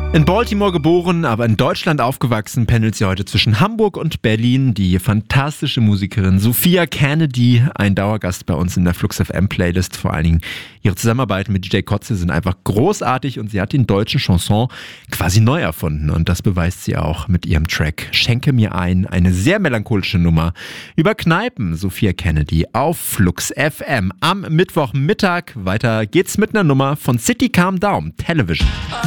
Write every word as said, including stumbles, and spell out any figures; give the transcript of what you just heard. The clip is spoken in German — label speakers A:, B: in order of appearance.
A: In Baltimore geboren, aber in Deutschland aufgewachsen, pendelt sie heute zwischen Hamburg und Berlin. Die fantastische Musikerin Sophia Kennedy, ein Dauergast bei uns in der Flux F M Playlist. Vor allen Dingen ihre Zusammenarbeit mit D J Kotze sind einfach großartig und sie hat den deutschen Chanson quasi neu erfunden. Und das beweist sie auch mit ihrem Track Schenke mir ein, eine sehr melancholische Nummer über Kneipen. Sophia Kennedy auf Flux F M am Mittwochmittag. Weiter geht's mit einer Nummer von City Calm Down, Television.